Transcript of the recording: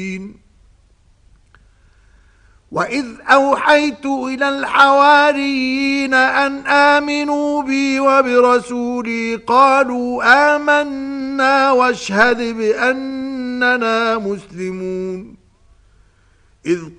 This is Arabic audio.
وإذ أوحيت إلى الحواريين أن آمنوا بي وبرسولي قالوا آمنا واشهد بأننا مسلمون إذ